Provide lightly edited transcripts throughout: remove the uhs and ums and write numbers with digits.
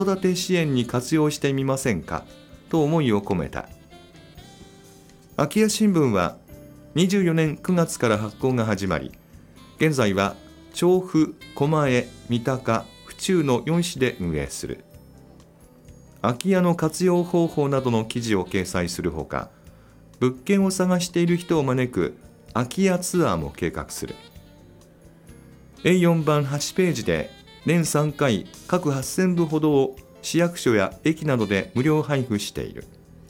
育て支援に活用してみませんかと思いを込めた。空家新聞は24年9月から発行が始まり、現在は調布、狛江、三鷹、府中の4市で運営する。空き家の活用方法などの記事を掲載するほか、物件を探している人を招く空き家ツアーも計画する。A4 版8ページで年3回各8000部ほどを市役所や駅などで無料配布している。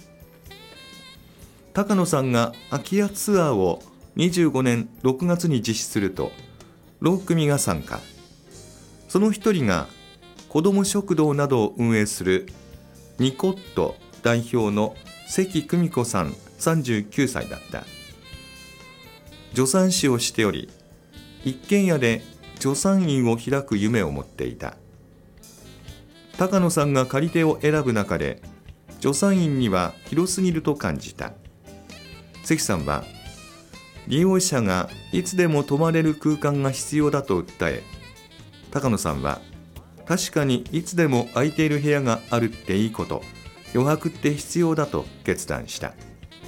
高野さんが空き家ツアーを25年6月に実施すると、6組が参加。その一人が子ども食堂などを運営するニコット代表の関久美子さん39歳だった。助産師をしており、一軒家で助産院を開く夢を持っていた。高野さんが借り手を選ぶ中で、助産院には広すぎると感じた。関さんは、利用者がいつでも泊まれる空間が必要だと訴え、高野さんは、確かにいつでも空いている部屋があるっていいこと、余白って必要だと決断した。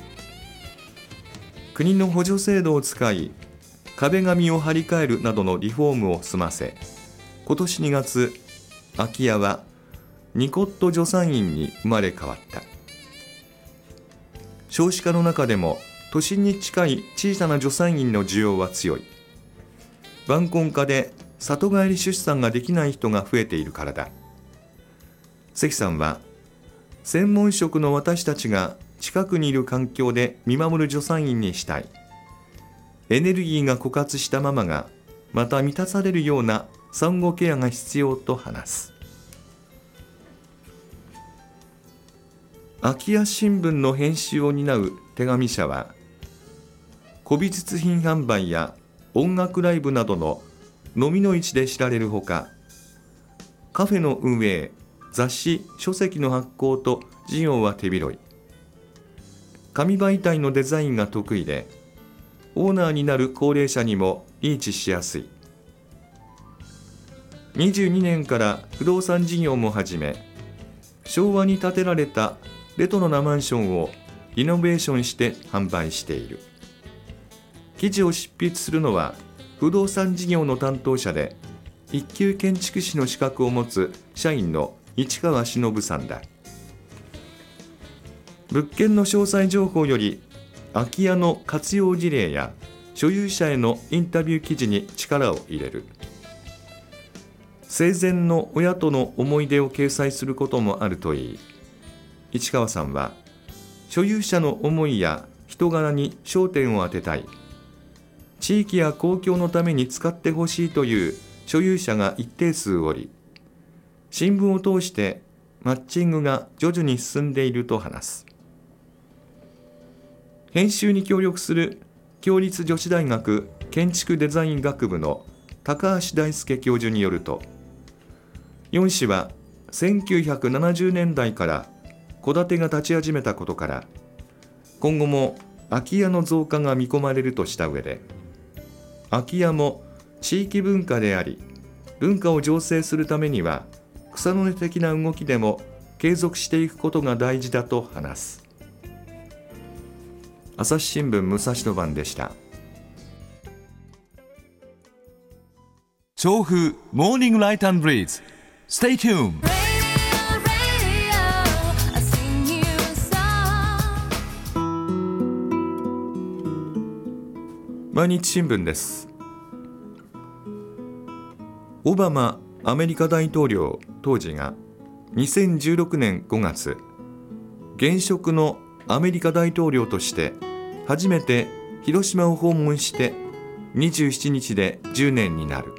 国の補助制度を使い、壁紙を張り替えるなどのリフォームを済ませ、今年2月、空き家はニコット助産院に生まれ変わった。少子化の中でも都心に近い小さな助産院の需要は強い。晩婚化で里帰り出産ができない人が増えているからだ。関さんは、専門職の私たちが近くにいる環境で見守る助産院にしたい。エネルギーが枯渇したママがまた満たされるような産後ケアが必要と話す。空き家新聞の編集を担う手紙社は、古美術品販売や音楽ライブなどの飲みの市で知られるほか、カフェの運営、雑誌、書籍の発行と事業は手広い。紙媒体のデザインが得意で、オーナーになる高齢者にもリーチしやすい。22年から不動産事業も始め、昭和に建てられたレトロなマンションをリノベーションして販売している。記事を執筆するのは不動産事業の担当者で、一級建築士の資格を持つ社員の市川忍さんだ。物件の詳細情報より、空き家の活用事例や所有者へのインタビュー記事に力を入れる。生前の親との思い出を掲載することもあるといい、市川さんは、所有者の思いや人柄に焦点を当てたい。地域や公共のために使ってほしいという所有者が一定数おり、新聞を通してマッチングが徐々に進んでいると話す。編集に協力する共立女子大学建築デザイン学部の高橋大輔教授によると、4市は1970年代から戸建てが立ち始めたことから、今後も空き家の増加が見込まれるとした上で、空き家も地域文化であり、文化を醸成するためには草の根的な動きでも継続していくことが大事だと話す。朝日新聞武蔵野版でした。 調布モーニングライト&ブリーズ Stay tuned。 毎日新聞です。オバマアメリカ大統領当時が2016年5月、現職のアメリカ大統領として初めて広島を訪問して27日で10年になる。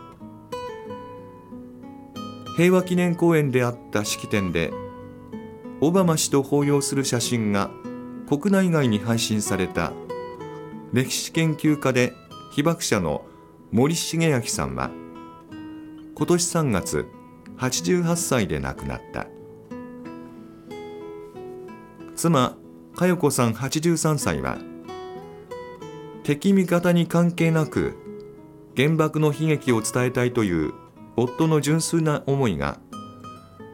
平和記念公園であった式典で、オバマ氏と抱擁する写真が国内外に配信された歴史研究家で被爆者の森重明さんは、今年3月88歳で亡くなった。妻佳代子さん83歳は、敵味方に関係なく原爆の悲劇を伝えたいという夫の純粋な思いが